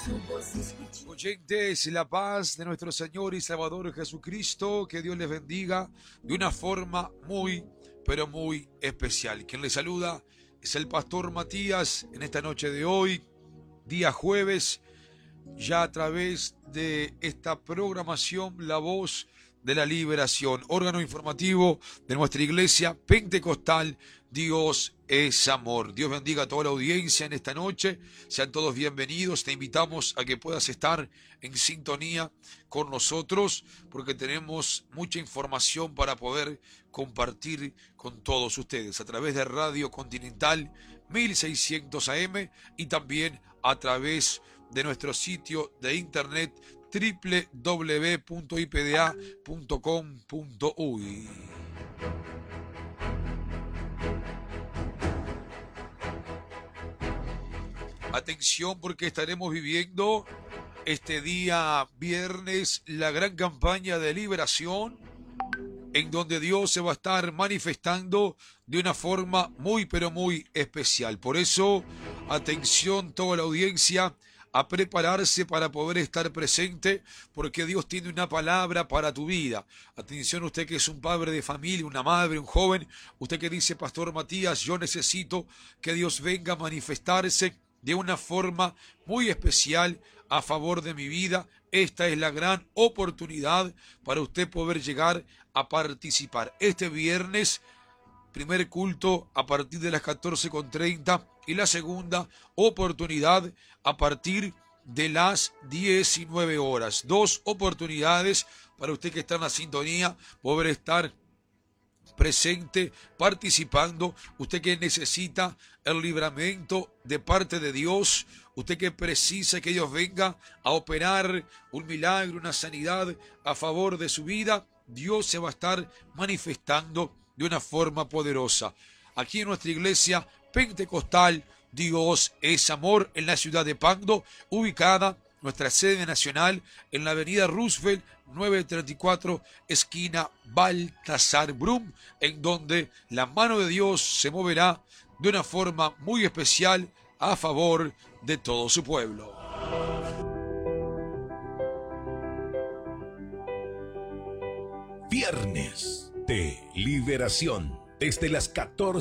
Oyentes, la paz de nuestro Señor y Salvador Jesucristo, que Dios les bendiga de una forma muy, pero muy especial. Quien les saluda es el pastor Matías en esta noche de hoy, día jueves, ya a través de esta programación La Voz de la Liberación, órgano informativo de nuestra iglesia pentecostal. Dios es amor. Dios bendiga a toda la audiencia en esta noche. Sean todos bienvenidos. Te invitamos a que puedas estar en sintonía con nosotros porque tenemos mucha información para poder compartir con todos ustedes a través de Radio Continental 1600 AM y también a través de nuestro sitio de internet www.ipda.com.uy. Atención porque estaremos viviendo este día viernes la gran campaña de liberación en donde Dios se va a estar manifestando de una forma muy pero muy especial. Por eso, atención toda la audiencia, a prepararse para poder estar presente, porque Dios tiene una palabra para tu vida. Atención usted que es un padre de familia, una madre, un joven, usted que dice, Pastor Matías, yo necesito que Dios venga a manifestarse de una forma muy especial a favor de mi vida. Esta es la gran oportunidad para usted poder llegar a participar. Este viernes, primer culto a partir de las 14:30 y la segunda oportunidad a partir de las 19 horas. Dos oportunidades para usted que está en la sintonía, poder estar presente, participando, usted que necesita el libramiento de parte de Dios, usted que precisa que Dios venga a operar un milagro, una sanidad a favor de su vida, Dios se va a estar manifestando de una forma poderosa. Aquí en nuestra iglesia pentecostal, Dios es amor, en la ciudad de Pando, ubicada nuestra sede nacional en la avenida Roosevelt 934, esquina Baltasar Brum, en donde la mano de Dios se moverá de una forma muy especial a favor de todo su pueblo. Viernes de liberación, desde las 14